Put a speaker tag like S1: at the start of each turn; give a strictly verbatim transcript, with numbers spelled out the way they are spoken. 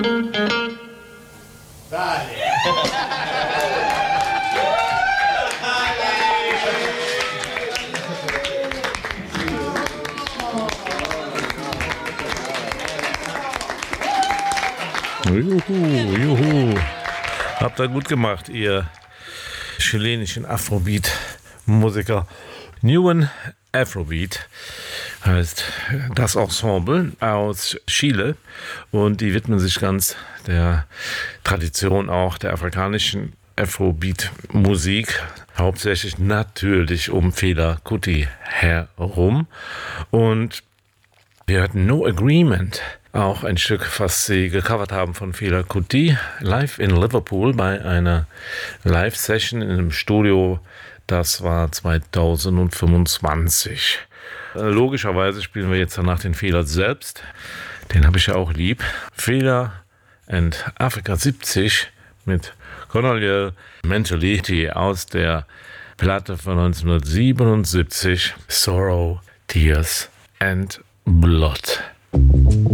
S1: Juhu, juhu. Habt ihr gut gemacht, ihr chilenischen Afrobeat-Musiker. Neuen Afrobeat heißt das Ensemble aus Chile und die widmen sich ganz der Tradition auch der afrikanischen Afrobeat-Musik, hauptsächlich natürlich um Fela Kuti herum. Und wir hörten No Agreement, auch ein Stück, was sie gecovert haben von Fela Kuti, live in Liverpool bei einer Live-Session in einem Studio. Das war zweitausendfünfundzwanzig. Logischerweise spielen wir jetzt danach den Fela selbst. Den habe ich ja auch lieb. Fela and Africa siebzig mit Cornelius Mentality aus der Platte von neunzehnhundertsiebenundsiebzig, Sorrow, Tears and Blood.